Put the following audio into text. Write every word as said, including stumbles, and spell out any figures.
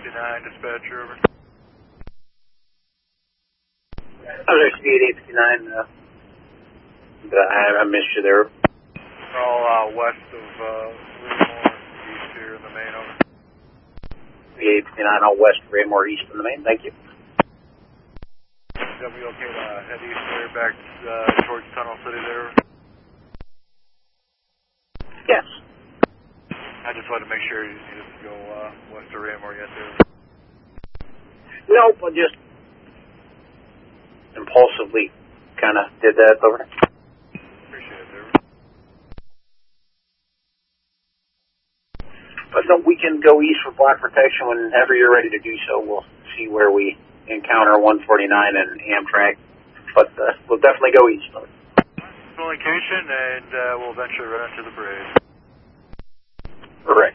fifty-nine, dispatcher, over. Other C eight fifty-nine, uh, I, I missed you there. We're all uh, west of uh, Raymore, east here in the main, over. C eight fifty-nine, all west of Raymore, east in the main, thank you. Is we okay to uh, head east there, back uh, towards Tunnel City there? Yes. I just wanted to make sure you needed to go uh, west of Raymore yet there. Nope, I just impulsively kind of did that over. Appreciate it there. But no, we can go east for block protection whenever you're ready to do so. We'll see where we encounter one forty-nine and Amtrak, but uh, we'll definitely go east. Location, and uh, we'll eventually run into the bridge. Correct.